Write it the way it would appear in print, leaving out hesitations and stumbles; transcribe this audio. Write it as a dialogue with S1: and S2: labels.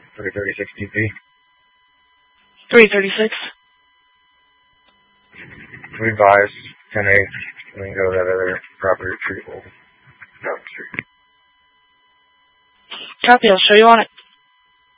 S1: 336 TP.
S2: 336.
S1: Revise 10-8, and then go to that other property retrieval down the street.
S2: Copy, I'll show you on it.